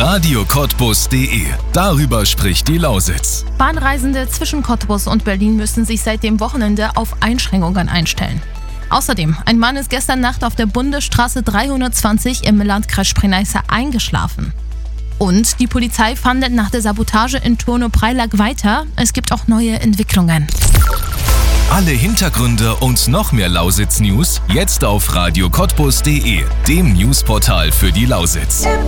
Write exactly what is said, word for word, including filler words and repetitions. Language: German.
radio cottbus punkt de. Darüber spricht die Lausitz. Bahnreisende zwischen Cottbus und Berlin müssen sich seit dem Wochenende auf Einschränkungen einstellen. Außerdem, ein Mann ist gestern Nacht auf der Bundesstraße dreihundertzwanzig im Landkreis Spree-Neiße eingeschlafen. Und die Polizei fahndet nach der Sabotage in Turno-Preilack weiter. Es gibt auch neue Entwicklungen. Alle Hintergründe und noch mehr Lausitz-News jetzt auf radio cottbus punkt de, dem Newsportal für die Lausitz.